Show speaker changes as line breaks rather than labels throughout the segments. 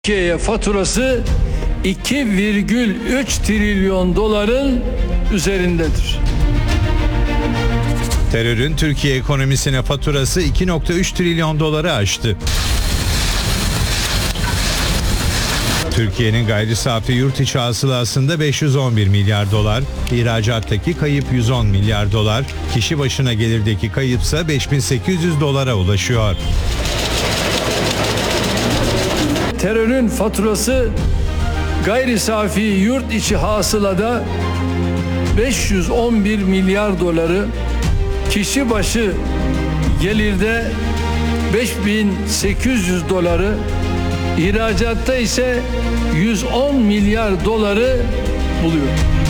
Türkiye'ye faturası 2,3 trilyon doların üzerindedir.
Terörün Türkiye ekonomisine faturası 2,3 trilyon doları aştı. Türkiye'nin gayri safi yurt içi hasılasında 511 milyar dolar, ihracattaki kayıp 110 milyar dolar, kişi başına gelirdeki kayıpsa 5.800 dolara ulaşıyor.
Terörün faturası gayri safi yurt içi hasılada 511 milyar doları, kişi başı gelirde 5.800 doları, ihracatta ise 110 milyar doları buluyor.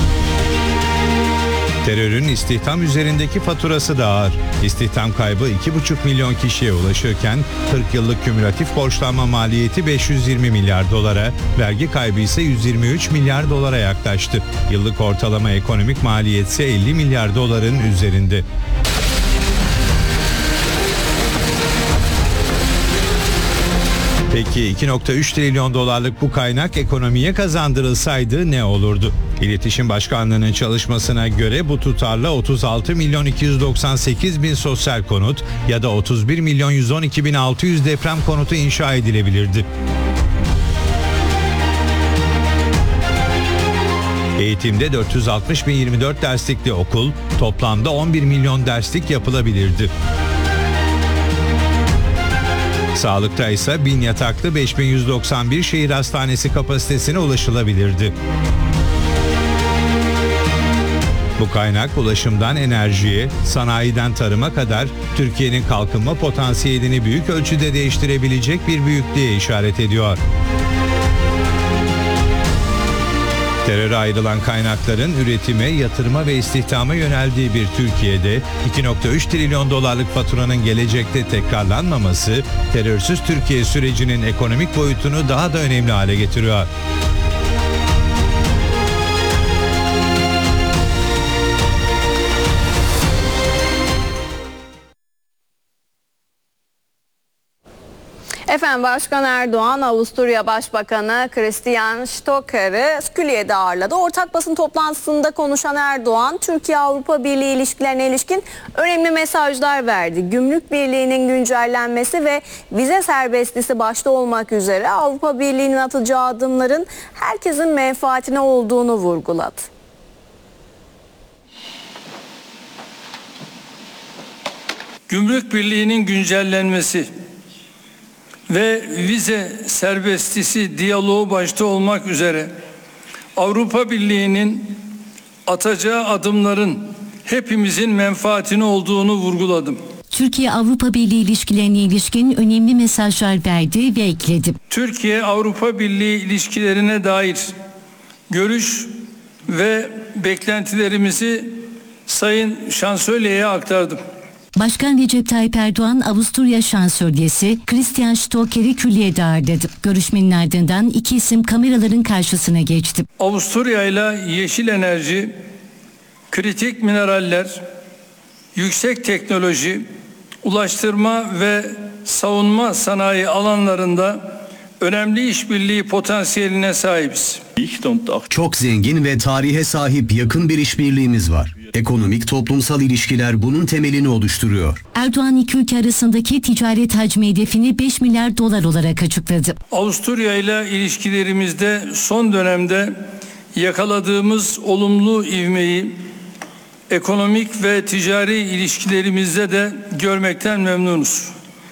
Terörün istihdam üzerindeki faturası da ağır. İstihdam kaybı 2,5 milyon kişiye ulaşırken 40 yıllık kümülatif borçlanma maliyeti 520 milyar dolara, vergi kaybı ise 123 milyar dolara yaklaştı. Yıllık ortalama ekonomik maliyet ise 50 milyar doların üzerinde. Peki 2,3 trilyon dolarlık bu kaynak ekonomiye kazandırılsaydı ne olurdu? İletişim Başkanlığı'nın çalışmasına göre bu tutarla 36 milyon 298 bin sosyal konut ya da 31 milyon 112 bin 600 deprem konutu inşa edilebilirdi. Eğitimde 460.024 derslikli okul, toplamda 11 milyon derslik yapılabilirdi. Sağlıkta ise 1000 yataklı 5191 şehir hastanesi kapasitesine ulaşılabilirdi. Bu kaynak ulaşımdan enerjiye, sanayiden tarıma kadar Türkiye'nin kalkınma potansiyelini büyük ölçüde değiştirebilecek bir büyüklüğe işaret ediyor. Teröre ayrılan kaynakların üretime, yatırıma ve istihdama yöneldiği bir Türkiye'de 2,3 trilyon dolarlık faturanın gelecekte tekrarlanmaması, terörsüz Türkiye sürecinin ekonomik boyutunu daha da önemli hale getiriyor.
Efendim, Başkan Erdoğan, Avusturya Başbakanı Christian Stocker'ı Külliye'de ağırladı. Ortak basın toplantısında konuşan Erdoğan, Türkiye-Avrupa Birliği ilişkilerine ilişkin önemli mesajlar verdi. Gümrük Birliği'nin güncellenmesi ve vize serbestisi başta olmak üzere Avrupa Birliği'nin atacağı adımların herkesin menfaatine olduğunu vurguladı.
Gümrük Birliği'nin güncellenmesi ve vize serbestisi diyaloğu başta olmak üzere Avrupa Birliği'nin atacağı adımların hepimizin menfaatine olduğunu vurguladım.
Türkiye-Avrupa Birliği ilişkilerine ilişkin önemli mesajlar verdi ve ekledi.
Türkiye-Avrupa Birliği ilişkilerine dair görüş ve beklentilerimizi Sayın Şansölye'ye aktardım.
Başkan Recep Tayyip Erdoğan, Avusturya Şansölyesi Christian Stocker'i Külliye'de ağırladı. Görüşmenin ardından iki isim kameraların karşısına geçti.
Avusturya ile yeşil enerji, kritik mineraller, yüksek teknoloji, ulaştırma ve savunma sanayi alanlarında önemli işbirliği potansiyeline sahibiz.
Çok zengin ve tarihe sahip yakın bir işbirliğimiz var. Ekonomik, toplumsal ilişkiler bunun temelini oluşturuyor.
Erdoğan iki ülke arasındaki ticaret hacmi hedefini 5 milyar dolar olarak açıkladı.
Avusturya ile ilişkilerimizde son dönemde yakaladığımız olumlu ivmeyi ekonomik ve ticari ilişkilerimizde de görmekten memnunuz.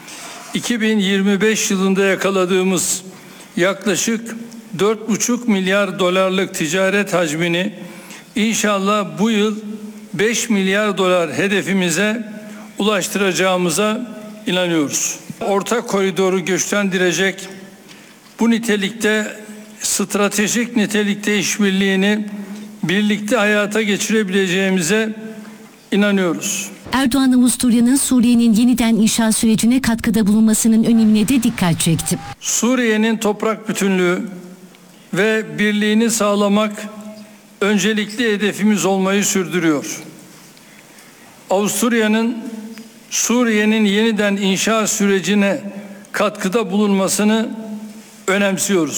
2025 yılında yakaladığımız yaklaşık 4,5 milyar dolarlık ticaret hacmini inşallah bu yıl 5 milyar dolar hedefimize ulaştıracağımıza inanıyoruz. Orta koridoru güçlendirecek bu nitelikte stratejik nitelikte işbirliğini birlikte hayata geçirebileceğimize inanıyoruz.
Erdoğan, Avusturya'nın Suriye'nin yeniden inşa sürecine katkıda bulunmasının önemine de dikkat çekti.
Suriye'nin toprak bütünlüğü ve birliğini sağlamak öncelikli hedefimiz olmayı sürdürüyor. Avusturya'nın Suriye'nin yeniden inşa sürecine katkıda bulunmasını önemsiyoruz.